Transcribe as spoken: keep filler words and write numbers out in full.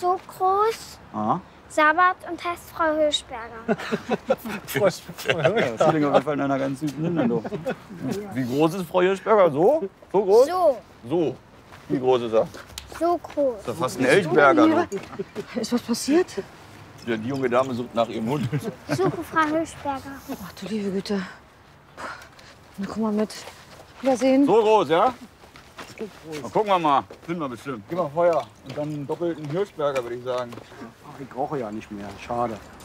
so groß. Aha. Sabat und heißt Frau Hirschberger. Ja, das klingt auf jeden Fall in einer ganz süßen Hinterhof. Wie groß ist Frau Hirschberger? So? So groß? So, So. Wie groß ist er? so groß. Das ist fast ein Elchberger. Du. Ist was passiert? Ja, die junge Dame sucht nach ihrem Hund. Suche Frau Hirschberger. Ach du liebe Güte. Na, komm mal mit. Wiedersehen. So groß, ja? Na, gucken wir mal. Finden wir bestimmt. Gib mal Feuer. Und dann einen doppelten Hirschberger, würde ich sagen. Ach, ich rauche ja nicht mehr. Schade.